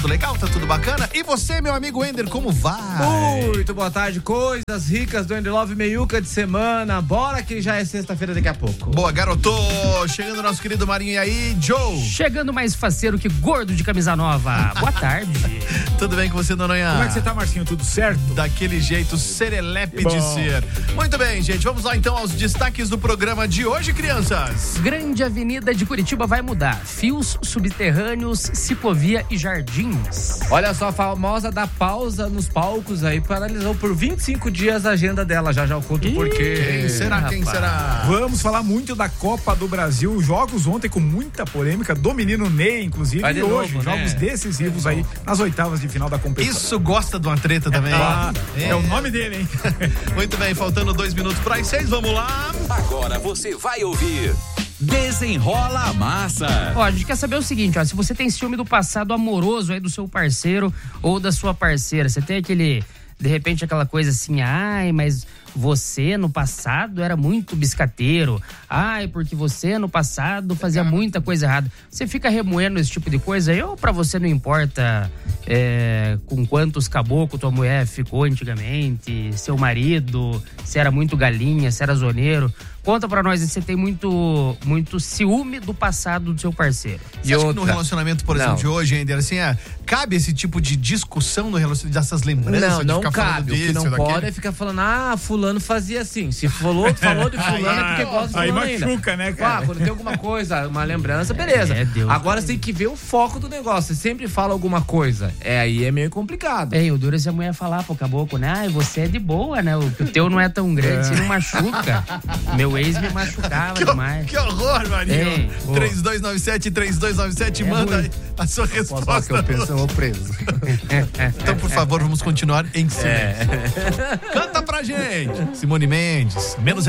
legal, tá tudo bacana. E você, meu amigo Ender, como vai? Muito boa tarde, coisas ricas do Ender Love, meiuca de semana. Bora que já é sexta-feira daqui a pouco. Boa, garoto! Chegando o nosso querido Marinho, e aí, Joe? Chegando mais faceiro que gordo de camisa nova. Boa tarde. Tudo bem com você, Noronha? Como é que você tá, Marcinho? Tudo certo? Daquele jeito serelepe de ser. Muito bem, gente, vamos lá então aos destaques do programa de hoje, crianças. Grande Avenida de Curitiba vai mudar. Fios subterrâneos, ciclovia e jardins. Olha só, a famosa da pausa nos palcos aí paralisou por 25 dias a agenda dela. Já eu conto por quê. Quem será? Vamos falar muito da Copa do Brasil. Jogos ontem com muita polêmica do menino Ney, inclusive. Vai de e hoje, novo, né? jogos decisivos aí nas oitavas de final da competição. Isso gosta de uma treta também. É o nome dele, hein? Muito bem, faltando 2 minutos para as 6, vamos lá. Agora você vai ouvir Desenrola a Massa. Ó, a gente quer saber o seguinte, ó, se você tem ciúme do passado amoroso aí do seu parceiro ou da sua parceira, você tem aquele, de repente aquela coisa assim, ai, mas você no passado era muito biscateiro, ai, porque você no passado fazia muita coisa errada. Você fica remoendo esse tipo de coisa aí, ou pra você não importa com quantos caboclos tua mulher ficou antigamente, seu marido, se era muito galinha, se era zoneiro? Conta pra nós, você tem muito ciúme do passado do seu parceiro. Você acha que no relacionamento, por exemplo, de hoje, Ender, assim, cabe esse tipo de discussão no relacionamento, dessas lembranças? Não ficar cabe. O que não pode é ficar falando, fulano fazia assim. Se falou de fulano é porque gosta de fulano aí machuca, ainda. né, cara? Quando tem alguma coisa, uma lembrança, beleza. Agora você tem que ver o foco do negócio. Você sempre fala alguma coisa. Aí é meio complicado. O duro é se a mulher falar pro caboclo, né? Ai, você é de boa, né? O teu não é tão grande, você não machuca. Meu ex me machucava demais. Que horror, Marinho. 3297, manda aí a sua resposta. Que eu penso, eu vou preso. Então, por favor, vamos continuar em silêncio. Canta pra gente, Simone Mendes, menos